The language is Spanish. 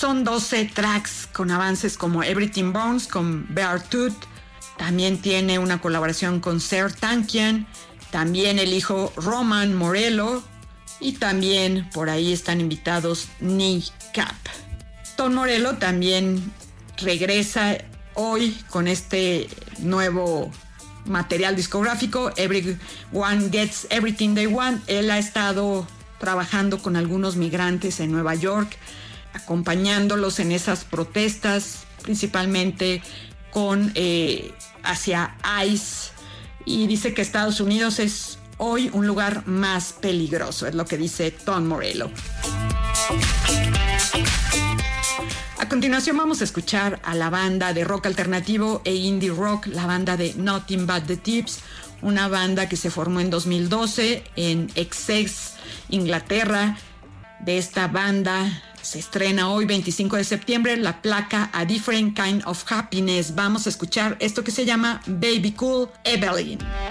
Son 12 tracks con avances como Everything Burns con Beartooth. También tiene una colaboración con Serj Tankian. También el hijo Roman Morello. Y también por ahí están invitados Kneecap. Tom Morello también regresa hoy con este nuevo material discográfico, Everyone Gets Everything They Want. Él ha estado trabajando con algunos migrantes en Nueva York, acompañándolos en esas protestas, principalmente con hacia ICE, y dice que Estados Unidos es hoy un lugar más peligroso, es lo que dice Tom Morello. A continuación vamos a escuchar a la banda de rock alternativo e indie rock, la banda de Nothing But The Tips, una banda que se formó en 2012 en Essex, Inglaterra. De esta banda se estrena hoy, 25 de septiembre, la placa A Different Kind of Happiness. Vamos a escuchar esto que se llama Baby Cool Evelyn.